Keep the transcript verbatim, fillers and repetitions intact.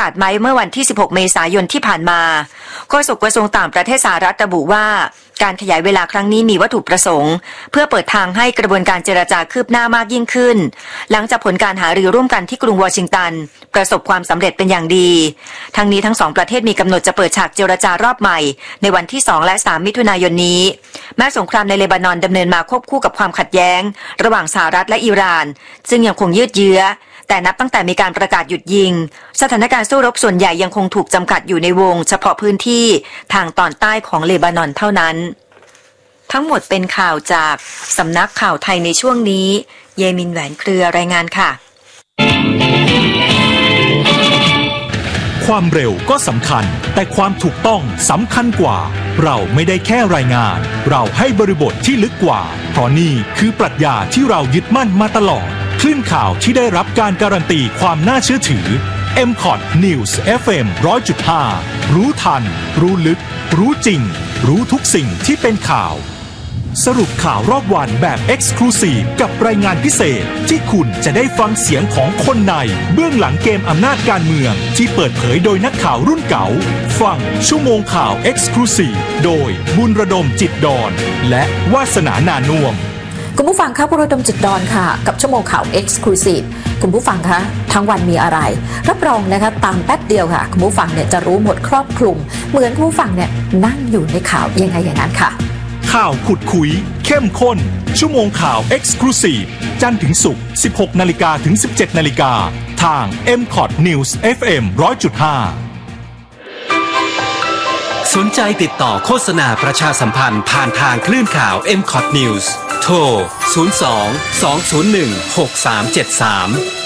าศไหมเมื่อวันที่สิบหกเมษายนที่ผ่านมาโฆษกกระทรวงต่างประเทศสหรัฐระบุว่าการขยายเวลาครั้งนี้มีวัตถุประสงค์เพื่อเปิดทางให้กระบวนการเจรจาคืบหน้ามากยิ่งขึ้นหลังจากผลการหารือร่วมกันที่กรุงวอชิงตันประสบความสำเร็จเป็นอย่างดีทั้งนี้ทั้งสองประเทศมีกำหนดจะเปิดฉากเจรจารอบใหม่ในวันที่สองและสามมิถุนายนนี้แม้สงครามในเลบานอนดำเนินมาควบคู่กับความขัดแย้งระหว่างสหรัฐและอิหร่านซึ่งยังคงยืดเยื้อแต่นับตั้งแต่มีการประกาศหยุดยิงสถานการณ์สู้รบส่วนใหญ่ยังคงถูกจำกัดอยู่ในวงเฉพาะพื้นที่ทางตอนใต้ของเลบานอนเท่านั้นทั้งหมดเป็นข่าวจากสำนักข่าวไทยในช่วงนี้เยมินแหวนเครือรายงานค่ะความเร็วก็สำคัญแต่ความถูกต้องสำคัญกว่าเราไม่ได้แค่รายงานเราให้บริบทที่ลึกกว่าเพราะนี่คือปรัชญาที่เรายึดมั่นมาตลอดคลื่นข่าวที่ได้รับการการันตีความน่าเชื่อถือ เอ็ม คอท News เอฟ เอ็ม หนึ่งร้อยจุดห้า รู้ทันรู้ลึกรู้จริงรู้ทุกสิ่งที่เป็นข่าวสรุปข่าวรอบวันแบบ Exclusive กับรายงานพิเศษที่คุณจะได้ฟังเสียงของคนในเบื้องหลังเกมอำนาจการเมืองที่เปิดเผยโดยนักข่าวรุ่นเก่าฟังชั่วโมงข่าว Exclusive โดยบุญระดมจิตดอนและวาสนานานุ่มคุณผู้ฟังคะบุญระดมจิตดอนค่ะกับชั่วโมงข่าว Exclusive คุณผู้ฟังคะทั้งวันมีอะไรรับรองนะคะตามแป๊บเดียวค่ะคุณผู้ฟังเนี่ยจะรู้หมดครอบคลุมเหมือนคุณผู้ฟังเนี่ยนั่งอยู่ในข่าวยังไงอย่างนั้นค่ะข่าวขุดคุยเข้มข้นชั่วโมงข่าว Exclusive จันทร์ถึงศุกร์ สิบหกนาฬิกา ถึง สิบเจ็ดนาฬิกาทาง เอ็ม คอท News เอฟ เอ็ม หนึ่งร้อยจุดห้าสนใจติดต่อโฆษณาประชาสัมพันธ์ผ่านทางคลื่นข่าว เอ็ม คอท News โทร ศูนย์ สอง สอง ศูนย์ หนึ่ง หก สาม เจ็ด สาม